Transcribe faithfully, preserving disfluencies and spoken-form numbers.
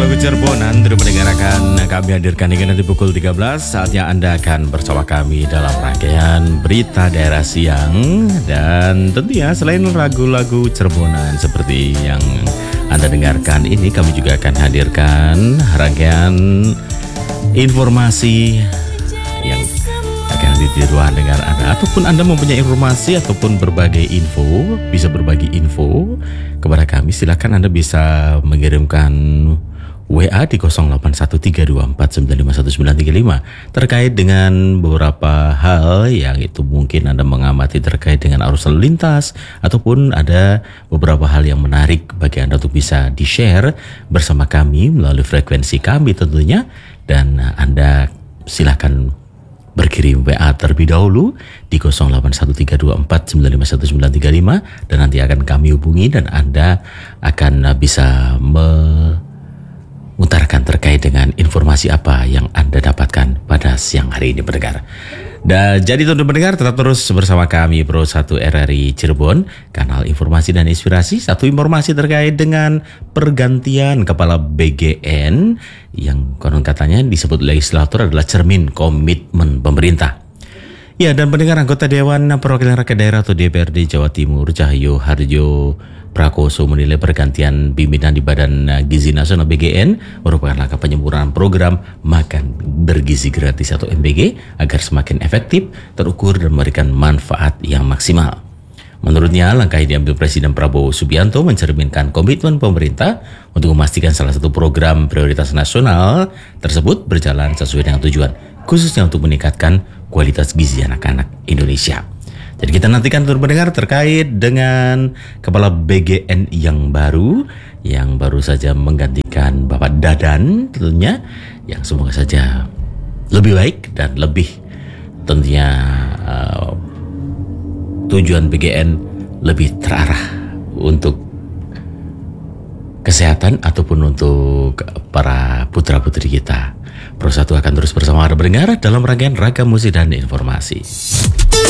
lagu-lagu Cirebonan terus mendengarkan kami hadirkan hingga nanti pukul tiga belas. Saatnya Anda akan bersama kami dalam rangkaian Berita Daerah Siang. Dan tentunya selain lagu-lagu Cirebonan seperti yang Anda dengarkan ini, kami juga akan hadirkan rangkaian informasi yang akan nanti di ruang dengar Anda. Ataupun Anda mempunyai informasi ataupun berbagai info, bisa berbagi info kepada kami, silakan Anda bisa mengirimkan W A di nol delapan satu tiga dua empat sembilan lima satu sembilan tiga lima terkait dengan beberapa hal yang itu mungkin Anda mengamati terkait dengan arus lalu lintas, ataupun ada beberapa hal yang menarik bagi Anda untuk bisa di-share bersama kami melalui frekuensi kami tentunya. Dan Anda silakan berkirim W A terlebih dahulu di nol delapan satu tiga dua empat sembilan lima satu sembilan tiga lima dan nanti akan kami hubungi dan Anda akan bisa mengutarakan terkait dengan informasi apa yang Anda dapatkan pada siang hari ini pendengar. Dan jadi teman-teman pendengar, tetap terus bersama kami Pro satu R R I Cirebon, kanal informasi dan inspirasi. Satu informasi terkait dengan pergantian kepala B G N yang konon katanya disebut legislator adalah cermin komitmen pemerintah. Ya, dan pendengar, anggota Dewan Perwakilan Rakyat Daerah atau D P R D Jawa Timur Cahyo Harjo Prakoso menilai pergantian pimpinan di Badan Gizi Nasional B G N merupakan langkah penyempurnaan program makan bergizi gratis atau M B G agar semakin efektif, terukur dan memberikan manfaat yang maksimal. Menurutnya, langkah yang diambil Presiden Prabowo Subianto mencerminkan komitmen pemerintah untuk memastikan salah satu program prioritas nasional tersebut berjalan sesuai dengan tujuan, khususnya untuk meningkatkan kualitas gizi anak-anak Indonesia. Jadi kita nantikan untuk mendengar terkait dengan kepala B G N yang baru, yang baru saja menggantikan Bapak Dadan tentunya, yang semoga saja lebih baik dan lebih tentunya uh, tujuan B G N lebih terarah untuk kesehatan ataupun untuk para putra-putri kita. Pro satu akan terus bersama Anda mendengar dalam rangkaian ragam musik dan informasi.